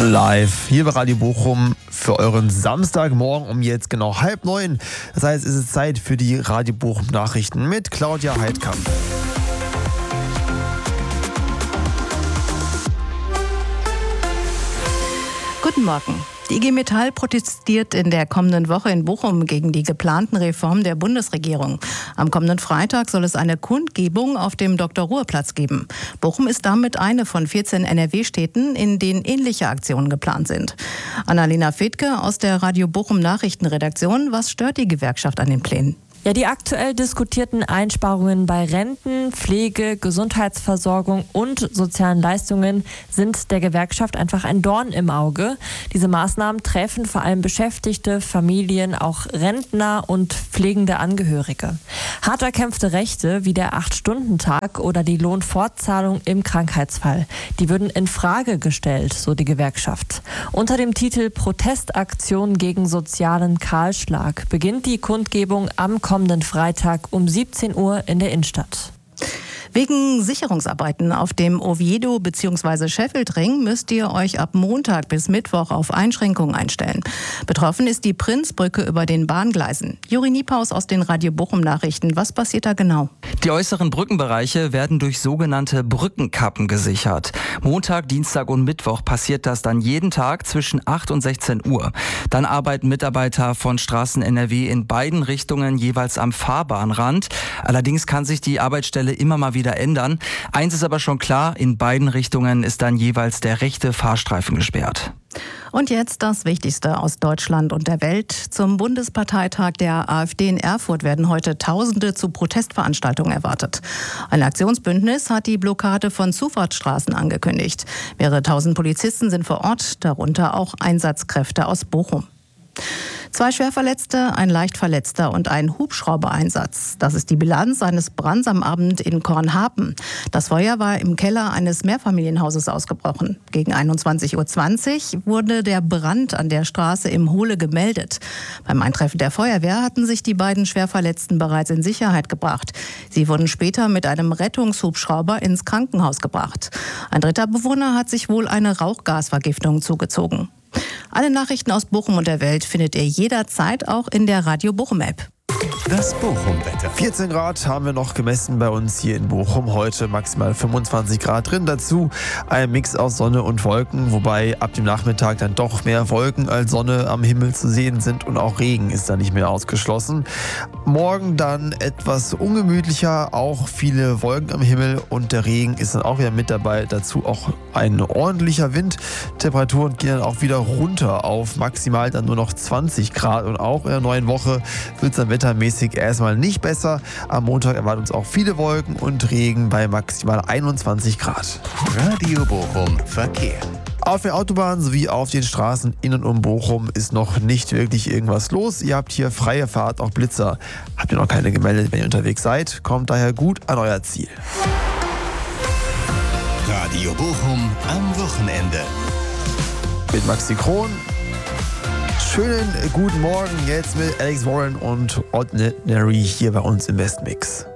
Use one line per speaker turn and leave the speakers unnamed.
Live hier bei Radio Bochum für euren Samstagmorgen um jetzt genau 8:30. Das heißt, es ist Zeit für die Radio Bochum Nachrichten mit Claudia Heidkamp.
Guten Morgen. Die IG Metall protestiert in der kommenden Woche in Bochum gegen die geplanten Reformen der Bundesregierung. Am kommenden Freitag soll es eine Kundgebung auf dem Dr.-Ruhr-Platz geben. Bochum ist damit eine von 14 NRW-Städten, in denen ähnliche Aktionen geplant sind. Annalena Fedke aus der Radio Bochum Nachrichtenredaktion. Was stört die Gewerkschaft an den Plänen?
Ja, die aktuell diskutierten Einsparungen bei Renten, Pflege, Gesundheitsversorgung und sozialen Leistungen sind der Gewerkschaft einfach ein Dorn im Auge. Diese Maßnahmen treffen vor allem Beschäftigte, Familien, auch Rentner und pflegende Angehörige. Hart erkämpfte Rechte wie der 8-Stunden-Tag oder die Lohnfortzahlung im Krankheitsfall, die würden in Frage gestellt, so die Gewerkschaft. Unter dem Titel Protestaktion gegen sozialen Kahlschlag beginnt die Kundgebung am kommenden Freitag um 17 Uhr in der Innenstadt.
Wegen Sicherungsarbeiten auf dem Oviedo- bzw. Sheffield-Ring müsst ihr euch ab Montag bis Mittwoch auf Einschränkungen einstellen. Betroffen ist die Prinzbrücke über den Bahngleisen. Juri Niepaus aus den Radio Bochum Nachrichten. Was passiert da genau?
Die äußeren Brückenbereiche werden durch sogenannte Brückenkappen gesichert. Montag, Dienstag und Mittwoch passiert das dann jeden Tag zwischen 8 und 16 Uhr. Dann arbeiten Mitarbeiter von Straßen NRW in beiden Richtungen jeweils am Fahrbahnrand. Allerdings kann sich die Arbeitsstelle immer mal wieder ändern. Eins ist aber schon klar, in beiden Richtungen ist dann jeweils der rechte Fahrstreifen gesperrt.
Und jetzt das Wichtigste aus Deutschland und der Welt. Zum Bundesparteitag der AfD in Erfurt werden heute Tausende zu Protestveranstaltungen erwartet. Ein Aktionsbündnis hat die Blockade von Zufahrtsstraßen angekündigt. Mehrere tausend Polizisten sind vor Ort, darunter auch Einsatzkräfte aus Bochum. 2 Schwerverletzte, ein Leichtverletzter und ein Hubschraubereinsatz. Das ist die Bilanz eines Brands am Abend in Kornhapen. Das Feuer war im Keller eines Mehrfamilienhauses ausgebrochen. Gegen 21:20 Uhr wurde der Brand an der Straße im Hohle gemeldet. Beim Eintreffen der Feuerwehr hatten sich die beiden Schwerverletzten bereits in Sicherheit gebracht. Sie wurden später mit einem Rettungshubschrauber ins Krankenhaus gebracht. Ein dritter Bewohner hat sich wohl eine Rauchgasvergiftung zugezogen. Alle Nachrichten aus Bochum und der Welt findet ihr jederzeit auch in der Radio Bochum App.
Das Bochum-Wetter. 14 Grad haben wir noch gemessen bei uns hier in Bochum. Heute maximal 25 Grad drin. Dazu ein Mix aus Sonne und Wolken, wobei ab dem Nachmittag dann doch mehr Wolken als Sonne am Himmel zu sehen sind und auch Regen ist da nicht mehr ausgeschlossen. Morgen dann etwas ungemütlicher, auch viele Wolken am Himmel und der Regen ist dann auch wieder mit dabei. Dazu auch ein ordentlicher Wind. Temperaturen gehen dann auch wieder runter auf maximal dann nur noch 20 Grad und auch in der neuen Woche wird es dann wettermäßig erstmal nicht besser. Am Montag erwarten uns auch viele Wolken und Regen bei maximal 21 Grad.
Radio Bochum Verkehr.
Auf der Autobahn sowie auf den Straßen in und um Bochum ist noch nicht wirklich irgendwas los. Ihr habt hier freie Fahrt, auch Blitzer. Habt ihr noch keine gemeldet, wenn ihr unterwegs seid? Kommt daher gut an euer Ziel.
Radio Bochum am Wochenende.
Mit Maxi Kron. Schönen guten Morgen jetzt mit Alex Warren und Ordinary hier bei uns im Westmix.